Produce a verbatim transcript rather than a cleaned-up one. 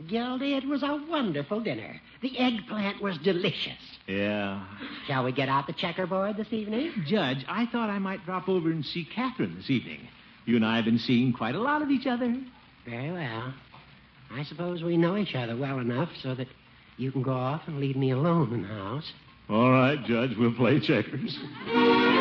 Gildy. It was a wonderful dinner. The eggplant was delicious. Yeah. Shall we get out the checkerboard this evening? Judge, I thought I might drop over and see Catherine this evening. You and I have been seeing quite a lot of each other. Very well. I suppose we know each other well enough so that you can go off and leave me alone in the house. All right, Judge, we'll play checkers.